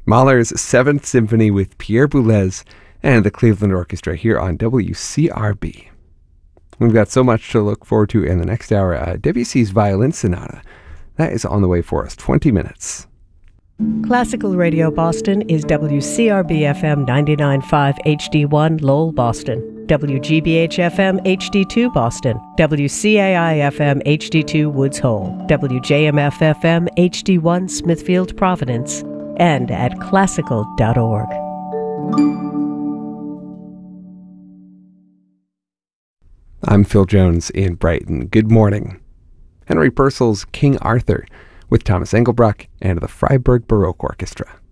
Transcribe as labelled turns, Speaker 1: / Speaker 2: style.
Speaker 1: Mahler's Seventh Symphony with Pierre Boulez and the Cleveland Orchestra here on WCRB. We've got so much to look forward to in the next hour. Debussy's Violin Sonata. That is on the way for us. 20 minutes.
Speaker 2: Classical Radio Boston is WCRB-FM 99.5 HD1 Lowell, Boston. WGBH-FM HD2 Boston. WCAI-FM HD2 Woods Hole. WJMF-FM HD1 Smithfield, Providence. And at classical.org.
Speaker 1: I'm Phil Jones in Brighton. Good morning. Henry Purcell's King Arthur with Thomas Engelbruck and the Freiburg Baroque Orchestra.